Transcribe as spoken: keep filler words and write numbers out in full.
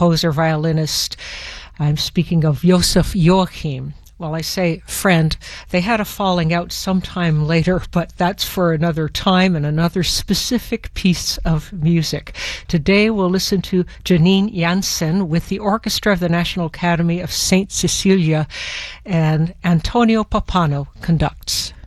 composer, violinist. I'm speaking of Josef Joachim. Well, I say friend. They had a falling out sometime later, but that's for another time and another specific piece of music. Today we'll listen to Janine Jansen with the Orchestra of the National Academy of Saint Cecilia, and Antonio Pappano conducts.